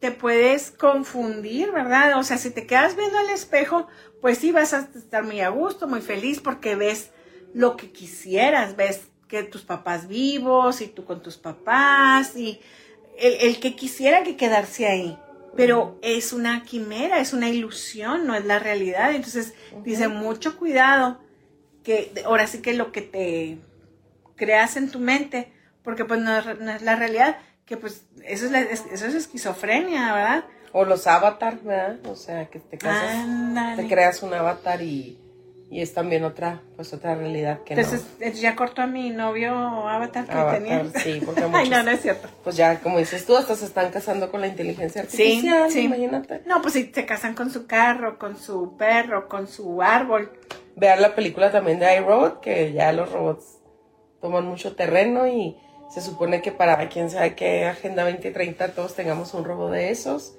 te puedes confundir, ¿verdad? O sea, si te quedas viendo al espejo, pues sí vas a estar muy a gusto, muy feliz, porque ves lo que quisieras, ves que tus papás vivos y tú con tus papás y el que quisiera que quedarse ahí. Pero es una quimera, es una ilusión, no es la realidad. Entonces, dice, mucho cuidado, que ahora sí que lo que te creas en tu mente, porque pues no es la realidad, que pues eso es esquizofrenia, ¿verdad? O los avatars, ¿verdad? O sea, que te casas, te creas un avatar y es también otra realidad que entonces, no. Entonces ya cortó a mi novio avatar que tenía. Sí, porque muchos, ay, no es cierto. Pues ya, como dices tú, hasta se están casando con la inteligencia artificial, sí. Imagínate. No, pues sí, se casan con su carro, con su perro, con su árbol. Vean la película también de iRobot, que ya los robots toman mucho terreno y se supone que para quién sabe qué Agenda 2030 todos tengamos un robot de esos.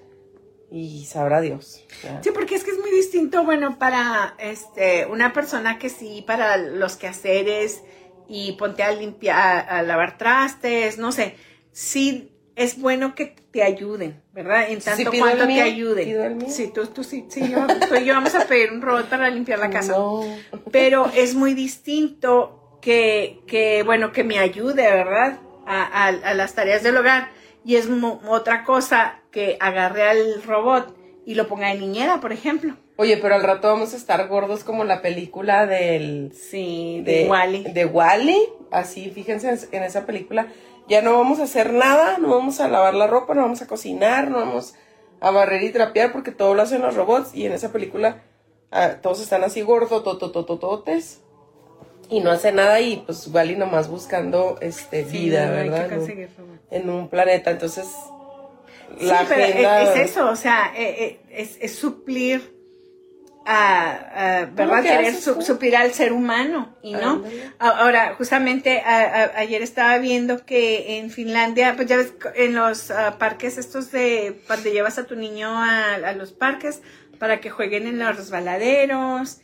Y sabrá Dios. ¿Ya? Sí, porque es que es muy distinto, bueno, para una persona que sí, para los quehaceres y ponte a limpiar, a lavar trastes, no sé, sí es bueno que te ayuden, ¿verdad? En tanto cuanto te ayuden. Sí, tú y yo vamos a pedir un robot para limpiar la casa. No. Pero es muy distinto que bueno, que me ayude, ¿verdad? A las tareas del hogar. Y es otra cosa que agarre al robot y lo ponga de niñera, por ejemplo. Oye, pero al rato vamos a estar gordos como la película del... Sí, de Wall-E. De Wall-E. Así, fíjense en esa película. Ya no vamos a hacer nada, no vamos a lavar la ropa, no vamos a cocinar, no vamos a barrer y trapear porque todo lo hacen los robots. Y en esa película todos están así gordos, tototototes. Y no hace nada y pues Wall-E nomás buscando vida, ¿verdad? En un planeta, entonces la agenda... es eso, o sea, es suplir ¿verdad? Querer suplir al ser humano, y no. Ahora, justamente ayer estaba viendo que en Finlandia, pues ya ves, en los parques estos de cuando llevas a tu niño a los parques para que jueguen en los resbaladeros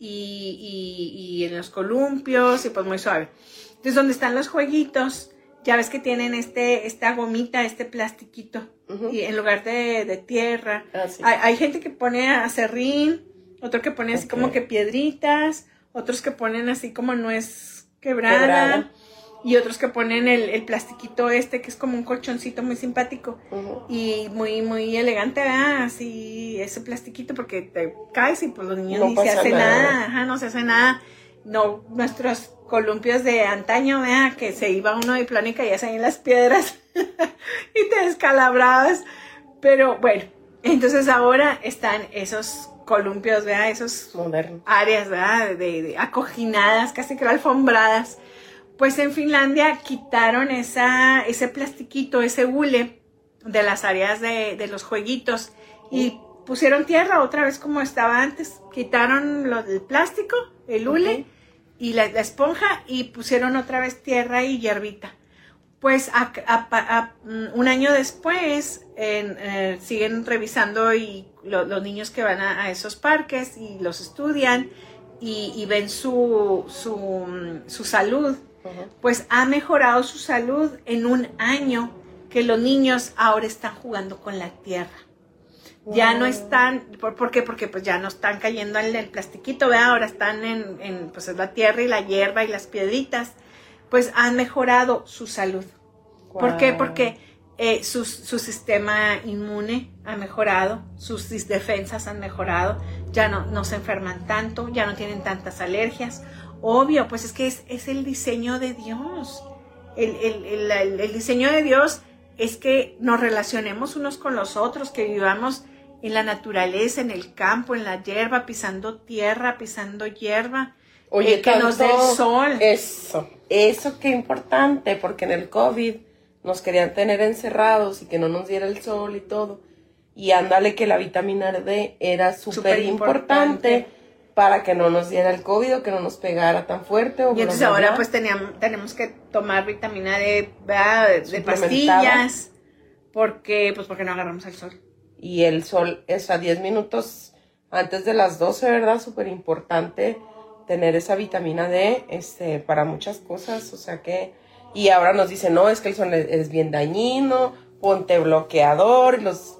y en los columpios, y pues muy suave. Entonces, donde están los jueguitos, ya ves que tienen esta gomita, este plastiquito, y en lugar de tierra. Sí. Hay gente que pone acerrín, otro que pone así como que piedritas, otros que ponen así como nuez quebrada. Y otros que ponen el plastiquito que es como un colchoncito muy simpático y muy, muy elegante, ¿verdad? Así, ese plastiquito, porque te caes y pues los niños ni se hace nada, no se hace nada. No, nuestros columpios de antaño, ¿verdad? Que se iba uno de plano y caías ahí en las piedras y te descalabrabas. Pero bueno, entonces ahora están esos columpios, ¿verdad? Esos modernos, áreas, ¿verdad? De acoginadas, casi que alfombradas. Pues en Finlandia quitaron ese plastiquito, ese hule de las áreas de los jueguitos y pusieron tierra otra vez como estaba antes. Quitaron el plástico, el hule y la esponja y pusieron otra vez tierra y hierbita. Pues un año después siguen revisando y los niños que van a esos parques y los estudian y ven su salud. Pues ha mejorado su salud en un año que los niños ahora están jugando con la tierra. Ya no están, ¿por qué? Porque pues ya no están cayendo en el plastiquito, ¿verdad? Ahora están en pues es la tierra y la hierba y las piedritas. Pues han mejorado su salud. ¿Por qué? Porque su sistema inmune ha mejorado, sus defensas han mejorado, ya no se enferman tanto, ya no tienen tantas alergias. Obvio, pues es que es el diseño de Dios. El diseño de Dios es que nos relacionemos unos con los otros, que vivamos en la naturaleza, en el campo, en la hierba, pisando tierra, pisando hierba. Oye, que nos dé el sol. Eso qué importante, porque en el COVID nos querían tener encerrados y que no nos diera el sol y todo. Y ándale que la vitamina D era súper importante para que no nos diera el COVID o que no nos pegara tan fuerte. Y entonces ahora pues tenemos que tomar vitamina D de pastillas porque no agarramos el sol. Y el sol es a 10 minutos antes de las 12, ¿verdad? Súper importante tener esa vitamina D para muchas cosas, o sea que... Y ahora nos dicen, no, es que el sol es bien dañino, ponte bloqueador, y los